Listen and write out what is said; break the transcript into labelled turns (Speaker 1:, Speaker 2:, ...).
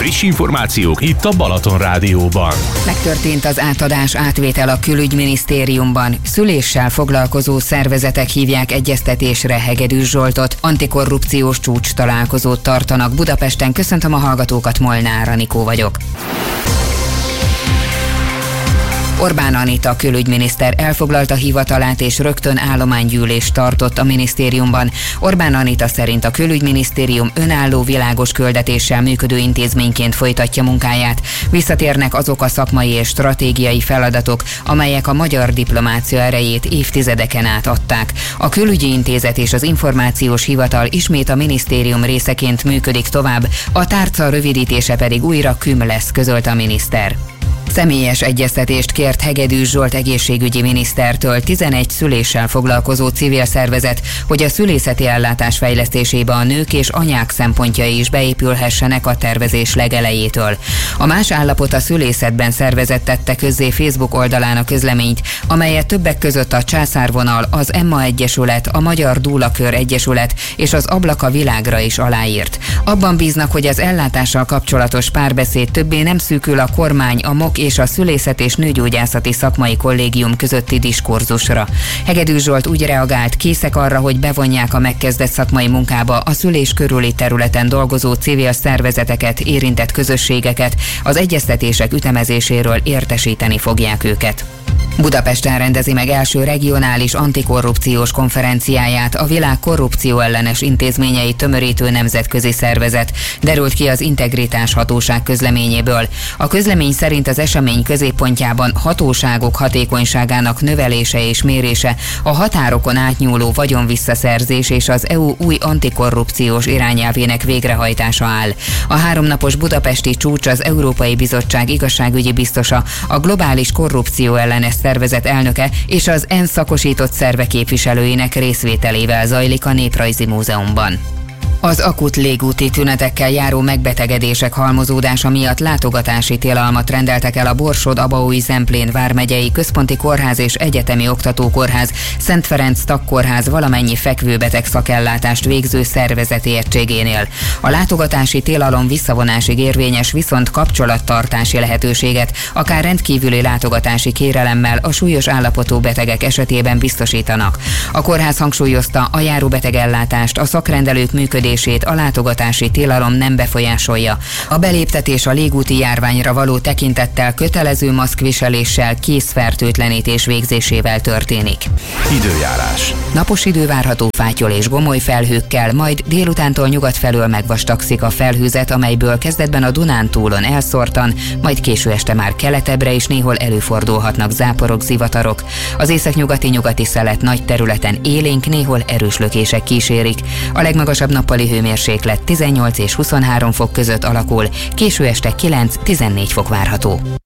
Speaker 1: Friss információk itt a Balaton Rádióban.
Speaker 2: Megtörtént az átadás-átvétel a Külügyminisztériumban. Szüléssel foglalkozó szervezetek hívják egyeztetésre Hegedűs Zsoltot. Antikorrupciós csúcs találkozót tartanak Budapesten. Köszöntöm a hallgatókat, Molnár Anikó vagyok. Orbán Anita külügyminiszter elfoglalta hivatalát és rögtön állománygyűlést tartott a minisztériumban. Orbán Anita szerint a külügyminisztérium önálló, világos küldetéssel működő intézményként folytatja munkáját. Visszatérnek azok a szakmai és stratégiai feladatok, amelyek a magyar diplomácia erejét évtizedeken át adták. A Külügyi Intézet és az Információs Hivatal ismét a minisztérium részeként működik tovább, a tárca rövidítése pedig újra KÜM lesz, közölte a miniszter. Személyes egyeztetést kért Hegedűs Zsolt egészségügyi minisztertől 11 szüléssel foglalkozó civil szervezet, hogy a szülészeti ellátás fejlesztésébe a nők és anyák szempontjai is beépülhessenek a tervezés legelejétől. A Más állapot a szülészetben szervezet tette közzé Facebook oldalán a közleményt, amelyet többek között a Császárvonal, az Emma Egyesület, a Magyar Dúlakör Egyesület és az Ablak a világra is aláírt. Abban bíznak, hogy az ellátással kapcsolatos párbeszéd többé nem szűkül a kormány, a MOK és a Szülészet és Nőgyógyászati Szakmai Kollégium közötti diskurzusra. Hegedűs Zsolt úgy reagált, készek arra, hogy bevonják a megkezdett szakmai munkába a szülés körüli területen dolgozó civil szervezeteket, érintett közösségeket, az egyeztetések ütemezéséről értesíteni fogják őket. Budapesten rendezi meg első regionális antikorrupciós konferenciáját a világ korrupció ellenes intézményei tömörítő nemzetközi szervezet, derült ki az Integritás Hatóság közleményéből. A közlemény szerint az esemény középpontjában hatóságok hatékonyságának növelése és mérése, a határokon átnyúló vagyonvisszaszerzés és az EU új antikorrupciós irányelvének végrehajtása áll. A 3 napos budapesti csúcs az Európai Bizottság igazságügyi biztosa, a globális korrupció ellenes szervezet elnöke és az ENSZ szakosított szerve képviselőinek részvételével zajlik a Néprajzi Múzeumban. Az akut légúti tünetekkel járó megbetegedések halmozódása miatt látogatási tilalmat rendeltek el a Borsod-Abaúj-Zemplén vármegyei Központi Kórház és Egyetemi Oktatókórház, Szent Ferenc Tagkórház valamennyi fekvőbeteg szakellátást végző szervezeti egységénél. A látogatási tilalom visszavonásig érvényes, viszont kapcsolattartási lehetőséget, akár rendkívüli látogatási kérelemmel a súlyos állapotú betegek esetében biztosítanak. A kórház hangsúlyozta, a járóbetegellátást, a szakrendelők működését a látogatási tilalom nem befolyásolja. A beléptetés a légúti járványra való tekintettel kötelező maszkviseléssel, kézfertőtlenítés végzésével történik.
Speaker 1: Időjárás.
Speaker 2: Napos idő várható fátyol és gomoly felhőkkel, majd délutántól nyugat felől megvastagszik a felhőzet, amelyből kezdetben a Dunántúlon elszórtan, majd késő este már keletebbre is néhol előfordulhatnak záporok, zivatarok. Az északnyugati szelet nagy területen élénk, néhol erős lökések kísérik. A legmagasabb nappali hőmérséklet 18 és 23 fok között alakul, késő este 9-14 fok várható.